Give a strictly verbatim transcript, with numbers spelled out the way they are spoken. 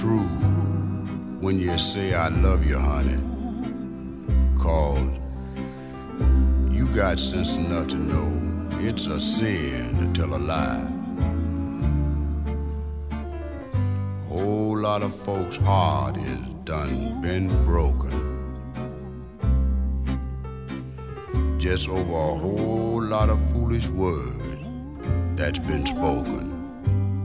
true when you say I love you, honey, 'cause you got sense enough to know it's a sin to tell a lie. Whole lot of folks' heart is done been broken just over a whole lot of foolish words that's been spoken.